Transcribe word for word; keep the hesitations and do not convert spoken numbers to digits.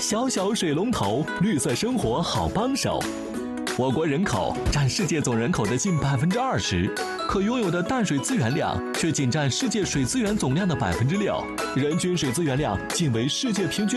小小水龙头，绿色生活好帮手。我国人口占世界总人口的近百分之二十，可拥有的淡水资源量却仅占世界水资源总量的百分之六，人均水资源量仅为世界平均